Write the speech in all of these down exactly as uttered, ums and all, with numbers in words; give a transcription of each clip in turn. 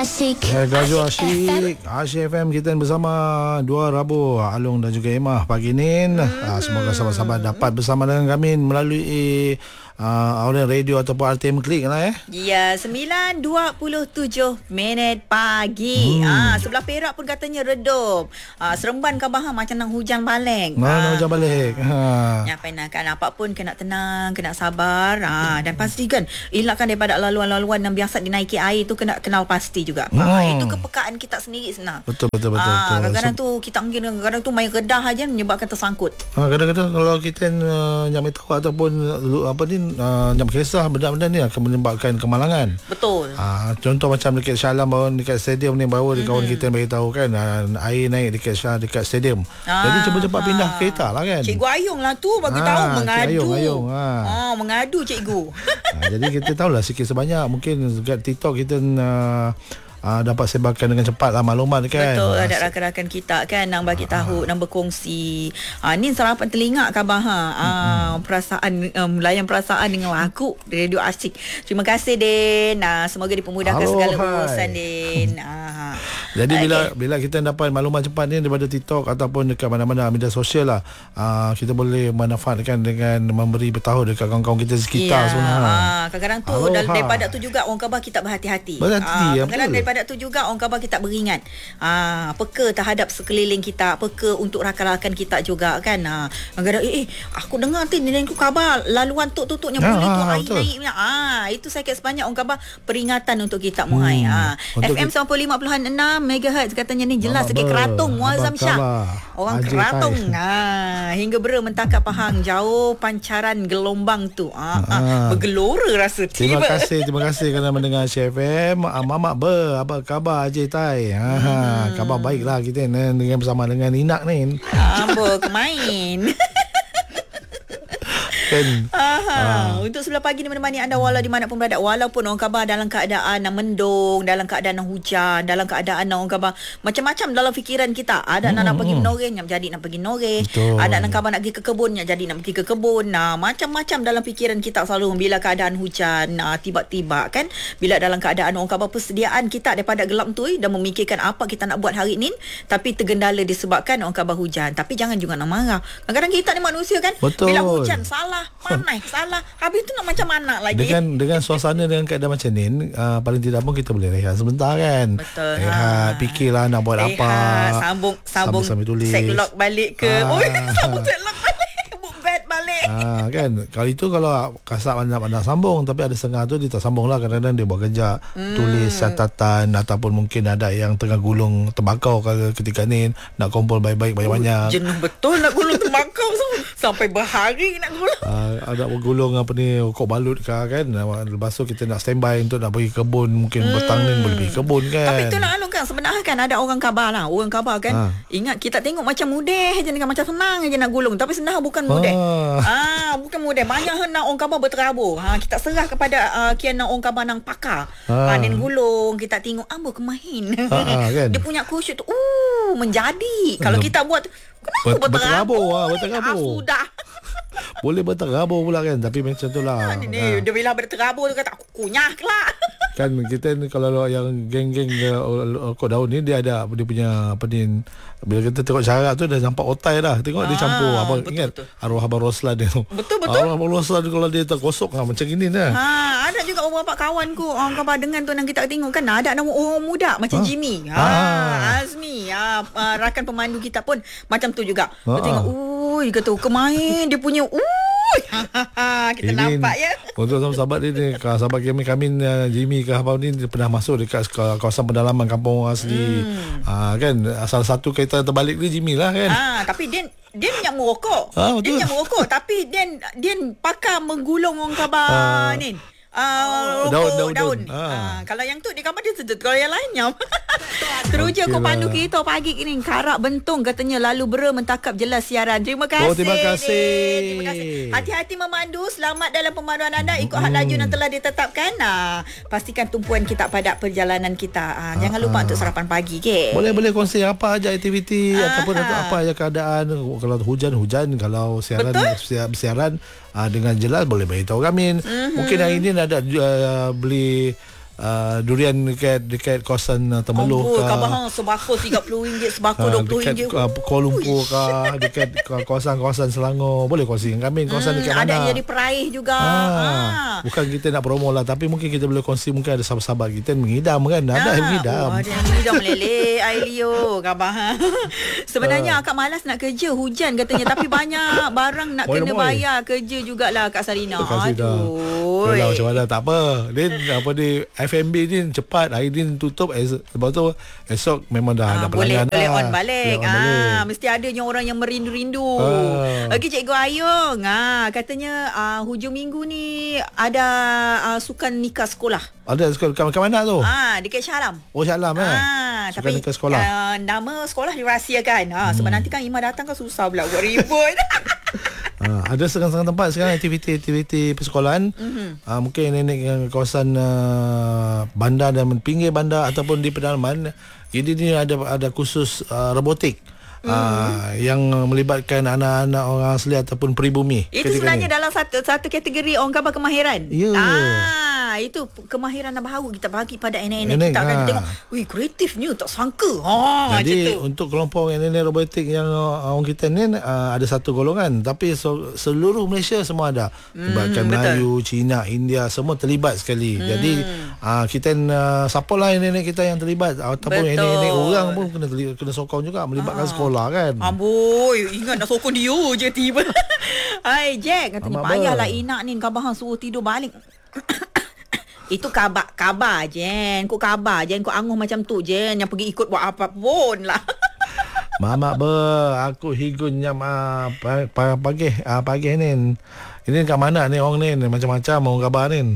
Asyik. Eh, Radio Asyik Asyik F M kita bersama dua Rabu, Alung dan juga Emah pagi ni. hmm. ah, Semoga sahabat-sahabat dapat bersama dengan kami melalui uh, audio radio ataupun R T M Klik lah eh. Ya, sembilan dua puluh tujuh minit pagi. hmm. ah, Sebelah Perak pun katanya redup. ah, Seremban Khabar macam nak hujan balik. Mana ah. hujan balik ha. Ya, kan apa pun kena tenang, kena sabar. ah, Dan pastikan elakkan daripada laluan-laluan yang biasa dinaiki air tu, kena kenal pasti juga. hmm. ah, Itu kepekaan kita sendiri sebenarnya. Betul betul betul, ah, betul. Kadang-kadang tu kita mungkin kadang-kadang tu main redah aja menyebabkan tersangkut. ha, Kadang-kadang kalau kita uh, nyam tahu ataupun uh, apa ni uh, nyam kisah benda-benda ni akan menyebabkan kemalangan. Betul. uh, Contoh macam dekat Shalam baru dekat stadium ni, baru mm-hmm. kawan kita bagi tahu kan, uh, air naik dekat Shah, dekat stadium. ah, Jadi cepat-cepat ha. pindah kereta lah kan. Cikgu Ayung lah tu bagi ha, tahu mengadu. Ayung, Ayung, ha. ah, mengadu cikgu. ha, Jadi kita tahulah sikit sebanyak mungkin dekat TikTok kita uh, Uh, dapat sebarkan dengan cepat lah maklumat kan. Betul, ada rakan-rakan kita kan nang bagi tahu, nang berkongsi. Ah, ni sarapan telinga khabar ha. Ah, perasaan um, layan perasaan dengan aku di Radio Asyik. Terima kasih Din. Ah, semoga dipermudahkan Halo, segala hai. urusan Din. Ah. Jadi okay. bila bila kita dapat maklumat cepat ni daripada TikTok ataupun dekat mana-mana media sosial lah, uh, kita boleh manfaatkan dengan memberi beritahu dekat kawan-kawan kita sekitar yeah. sebenarnya. Ah, kadang-kadang tu Halo, dal- hai. daripada tu juga orang khabar kita berhati-hati. Berhati-hati, ah, ya, kadang-kadang betul. daripada tu juga orang khabar kita beringat. Ah, peka terhadap sekeliling kita, peka untuk rakan-rakan kita juga kan. Ah, kadang-kadang eh, eh aku dengar ti nenek ku khabar laluan tuk-tuknya ya, boleh tu ha, air betul. naik. Ah, itu sakit sebanyak orang khabar peringatan untuk kita muai. Hmm. Ah, F M sembilan puluh lima perpuluhan enam megahertz katanya ni jelas sikit keratung Muazzam Syah. Orang Ajay keratung. Ah, hingga bera mentakap Pahang jauh pancaran gelombang tu. Ah, ah. Ah. Bergelora rasa tiba. Terima kasih, terima kasih kerana mendengar C F M. Ah, Mamak ber, apa khabar Ajay Tai? Ha, hmm. Khabar baiklah kita ni dengan bersama dengan Inak ni. Ambo kemain. Kan. Aha. Untuk sebelah pagi ni menemani anda walau di mana pun berada, walaupun orang khabar dalam keadaan yang mendung, dalam keadaan yang hujan, dalam keadaan orang khabar macam-macam dalam fikiran kita. Ada hmm, nak nak pergi menore, nak jadi nak pergi menore. Ada nak khabar nak pergi ke kebun, nak jadi nak pergi ke kebun. Nah, macam-macam dalam fikiran kita selalu bila keadaan hujan, nah, tiba-tiba kan, bila dalam keadaan orang khabar persediaan kita daripada gelap tu dan memikirkan apa kita nak buat hari ni, tapi tergendala disebabkan orang khabar hujan. Tapi jangan juga nak marah. Kadang-kadang kita ni manusia kan, betul. Bila hujan salah, panas salah, habis tu nak macam mana lagi. Dengan dengan suasana dengan keadaan macam ni, uh, paling tidak pun kita boleh rehat sebentar kan. Betul. Rehat, ha. fikirlah nak buat rehat, apa. Sambung sambung, sambung tulis. Set lock balik ke. Ha. Oh, sambung set lock balik. Book bed balik. Ha, kan. Kalau itu kalau kasar nak nak sambung, tapi ada setengah tu dia tak sambung lah. Kadang-kadang dia buat kerja, hmm. tulis catatan ataupun mungkin ada yang tengah gulung tembakau kalau ketika ni nak kumpul baik-baik banyak-banyak. Oh, jenuh betul nak gulung tembakau sampai berhari nak gulung. Uh, ada gulung apa ni, kok balut ke kan. Lepas tu kita nak standby untuk nak pergi kebun, mungkin hmm. petang ni boleh pergi kebun kan. Tapi tu nak alung kan, sebenarnya kan ada orang khabar lah, orang khabar kan. Ha. Ingat kita tengok macam mudah je, dengan macam senang je nak gulung, tapi sebenarnya bukan mudah. Ah, ha, bukan mudah. Banyak nak orang khabar berterabur. Ha, kita serah kepada uh, kian orang khabar nang pakar. Ha, nen gulung, kita tengok ambo kemahin. Ha, ha, kan? Dia punya khusyuk tu uh menjadi. Kalau kita buat kenapa berterabur? Ha, berterabur. Ah, sudah. Boleh berterabur pula kan. Tapi macam tu lah. Ni, ha. Dia bila berterabur tu kata aku kunyah lah. Kan kita ni kalau yang geng-geng okok daun ni, dia ada dia punya apa ni, bila kita tengok syarat tu dah nampak otai dah. Tengok ah, dia campur apa, betul, ingat betul. Arwah Abang Roslan dia tu. Betul betul. Arwah Abang Roslan kalau dia tergosok ha, macam gini dah. Ha, ada juga beberapa kawan ku orang khabar dengan tu yang kita tengok kan, ada nama orang muda macam ha? Jimmy. Ha, ha. Azmi, ha, uh, rakan pemandu kita pun macam tu juga. Ha. Kita tengok, ui kata kemain dia punya ui. Kita ini, nampak ya. Untuk sahabat dia ni, sahabat kami kami uh, Jimmy ke apa ni, dia pernah masuk dekat kawasan pedalaman kampung asli. Hmm. Uh, kan salah satu kereta terbalik dia Jimmy lah kan. Ah, tapi dia dia minyak merokok. Ah, dia minyak merokok tapi dia dia pakar menggulung orang khabar ah. ni. Uh, daun, daun, daun. daun. Ha. Uh, kalau yang tu dia khabar dia sedut. Kalau yang lainnya teruja okay ko pandu kita pagi ni karak bentung katanya lalu bera mentakap jelas siaran. Terima kasih. Oh, terima kasih. Terima kasih. Hati-hati memandu, selamat dalam pemanduan anda, ikut hmm. had laju yang telah ditetapkan. Nah, pastikan tumpuan kita pada perjalanan kita. Uh, jangan lupa untuk sarapan pagi ke. Boleh boleh kongsi apa aja aktiviti uh-huh. ataupun apa aja keadaan. Kalau hujan hujan, kalau siaran Betul? siaran uh, dengan jelas boleh beritahu kami. Mm-hmm. Mungkin hari ini ada uh, beli uh, durian dekat dekat kawasan uh, Temeloh Amboi, ke. Kak Bahang sebako tiga puluh ringgit, sebako Ah, dua puluh ringgit. dekat uh, Kuala Lumpur ke, dekat kawasan-kawasan Selangor. Boleh kongsi dengan kami kawasan Hmm, dekat ada mana. yang jadi peraih juga. Ah, Ah. bukan kita nak promo lah, tapi mungkin kita boleh kongsi, mungkin ada sahabat-sahabat kita yang mengidam kan. Ada yang mengidam. Oh, ada yang mengidam meleleh Ailio, Kak Bahang. Sebenarnya akak malas nak kerja, hujan katanya, tapi banyak barang nak Moy, kena moy. bayar kerja jugalah Kak Sarina. Terima kasih dah. Aduh. Yalah, macam mana, tak apa. Din apa di F M B ni cepat, hari ni tutup, es, lepas tu esok memang dah Ah, ada boleh pelanggan boleh dah. on balik. Boleh on balik. Ah, mesti adanya orang yang merindu-rindu. Ah. Okey, Cikgu Ayung. Ah, katanya ah, hujung minggu ni ada ah, sukan nikah sekolah. Ada sekolah kat, kat mana tu? Ah, dekat Shah Alam. Oh, Shah Alam eh. Ah, Sukan tapi nikah sekolah. Uh, nama sekolah dirahsiakan. Ah, sebab nanti kan Ima datang kan susah pula buat ribut. Ha, ada setengah-setengah tempat sekarang aktiviti-aktiviti persekolahan. Mm-hmm. Ha, mungkin nenek yang kawasan uh, bandar dan pinggir bandar ataupun di pedalaman. Jadi ni ada ada khusus uh, robotik. Mm-hmm. Uh, yang melibatkan anak-anak orang asli ataupun peribumi. Itu sebenarnya dalam satu satu kategori orang khabar kemahiran. Ya. Ah, itu kemahiran yang baru kita bagi pada nenek-nenek Nenek, kita akan ah. tengok. Wih, kreatifnya tak sangka. Ha, Jadi macam tu. untuk kelompok yang nenek robotik yang uh, orang kita ni uh, ada satu golongan, tapi so, seluruh Malaysia semua ada. Melibatkan Hmm, Melayu, Cina, India, semua terlibat sekali. Hmm. Jadi uh, kita uh, support lah nenek kita yang terlibat, ataupun Betul. nenek-nenek orang pun kena terlibat, kena sokong juga melibatkan Ah. sekolah kan. Amboi, ingat nak sokong dia je tiba. Hai Jack, katanya Amat payahlah apa? Inak ni Kabahang suruh tidur balik. Itu kabar kabar Jen. Kau kabar Jen, kau anguh macam tu Jen, yang pergi ikut buat apa pun lah. Mama ber, aku higun nyam uh, pagi uh, pagi ni. Ini kat mana ni orang ni, macam-macam orang khabar ni.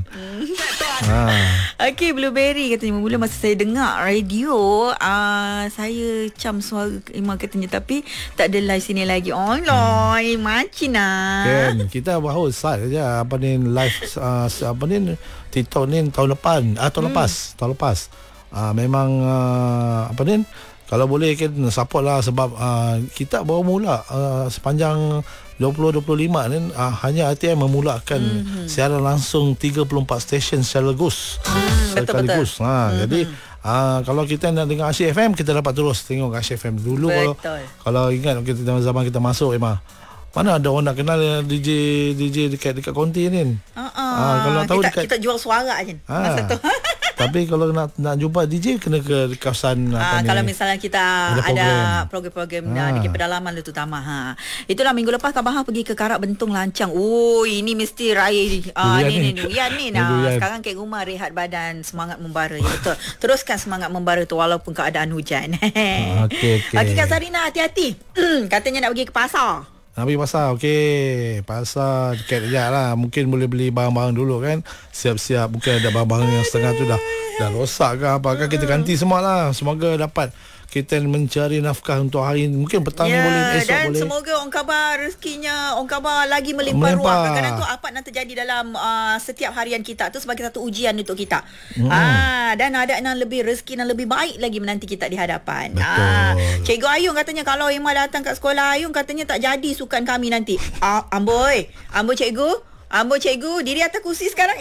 Ha. Okey, Blueberry katanya mula masa saya dengar radio, uh, saya cam suara Ima katanya, tapi tak ada live sini lagi. Oh lah, hmm. macam lah. Kan kita baru start je apa ni live uh, apa ni TikTok ni tahun depan, ah tahun hmm. lepas, tahun lepas. Uh, memang uh, apa ni kalau boleh kan support lah, sebab uh, kita baru mula uh, sepanjang dua puluh dua puluh lima ni uh, hanya R T M memulakan mm-hmm. siaran langsung tiga puluh empat stesen sekaligus. Mm, sekaligus. betul-betul. Ha, Mm-hmm. jadi uh, kalau kita nak dengar Asyik F M, kita dapat terus tengok Asyik F M dulu. Kalau Betul. kalau ingat kita zaman kita masuk Emma, mana ada orang nak kenal D J D J dekat dekat konti ni. Uh-uh. Ah, kalau tahu kita, dekat kita jual suara je. Ah. Masa tu. Tapi kalau nak nak jumpa D J kena ke kawasan apa Ah, ni. kalau misalnya kita Ada ada, program. program-program Ah. ah. di pedalaman itu utama. Ha. Itulah minggu lepas Kak Bahar pergi ke Karak Bentong Lancang. Oh, ini mesti raya ah, Durian ni ni. ni durian ni. Ni Nah, durian. sekarang Kek Rumah rehat badan, semangat membara. Ya betul. Teruskan semangat membara tu walaupun keadaan hujan. Ah, okey, okey. Okey Kak Sarina, hati-hati. Katanya nak pergi ke pasar. Nak pergi pasar, okey. Pasar dekat sekejap lah. Mungkin boleh beli barang-barang dulu kan. Siap-siap. Mungkin ada barang-barang yang setengah tu dah dah rosak ke apa kan. Kita ganti semua lah. Semoga dapat kita mencari nafkah untuk hari ini. Mungkin petang ni boleh, esok dan boleh. semoga orang khabar rezekinya orang khabar lagi melimpah Melimpah. ruah. Kadang-kadang tu apa nak terjadi dalam uh, setiap harian kita tu sebagai satu ujian untuk kita. Hmm. Ah, dan ada yang lebih rezeki yang lebih baik lagi menanti kita di hadapan. Betul. Ah, Cikgu Ayung katanya kalau Ima datang kat sekolah Ayung katanya tak jadi sukan kami nanti. Ah, amboi, amboi cikgu, amboi cikgu diri atas kursi sekarang.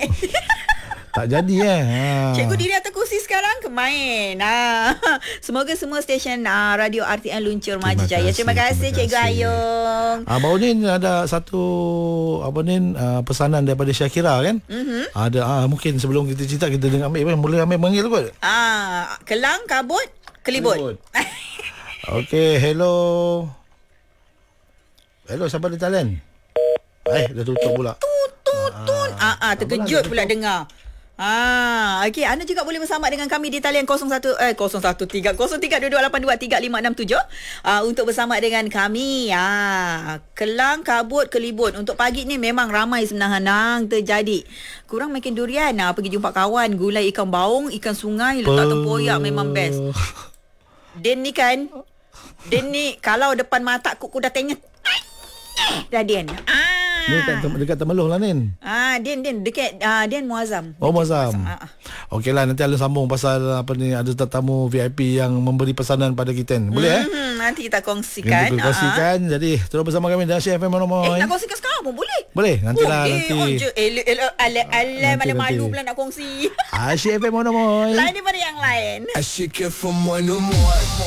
Tak jadi eh. Ha. Cikgu diri atas kursi sekarang kemain. Ah. Semoga semua stesen ah, radio R T N luncur maju jaya. Terima kasih Cikgu Ayung. Ah, baru ni ada satu apa ni uh, pesanan daripada Syakira kan? Mhm. Ada ah, mungkin sebelum kita cerita kita dengar ambil kan? Boleh ambil panggil kot. Ah, kelang kabut kelibut. Kelibut. Okey, hello. Hello, siapa di talian? Eh, dah tutup pula. Tutun. Ah, ah terkejut pula dengar. Ah, okey, anda juga boleh bersama dengan kami di talian kosong satu eh kosong satu tiga kosong tiga dua dua lapan dua tiga lima enam tujuh ah untuk bersama dengan kami. Ah, kelang kabut kelibut. Untuk pagi ni memang ramai sebenarnya nang terjadi. Kurang makan durian, ah pergi jumpa kawan, gulai ikan baung, ikan sungai, letak tempoyak memang best. Den ni kan, Den ni kalau depan mata aku, aku dah tengok dah Den. Ah, Ni dekat, dekat Temeloh lah Nin. Ah, Din Din dekat uh, Din Muazzam. Oh Muazzam. Ah, ah. Okeylah, nanti Alun sambung pasal apa ni, ada tetamu V I P yang memberi pesanan pada kita. Boleh hmm, eh? Nanti kita kongsikan. Kita kongsikan. Uh-huh. Jadi terus bersama kami di Asyik F M Monomoy. Eh, nak kongsikan sekarang pun boleh. Boleh. Nantilah oh, nanti. Eh, oh, je. Eh, eh, ala ala Nanti, malu-malu nanti. pula nak kongsi. Asyik F M Monomoy. Lain daripada yang lain. Asyik F M Monomoy.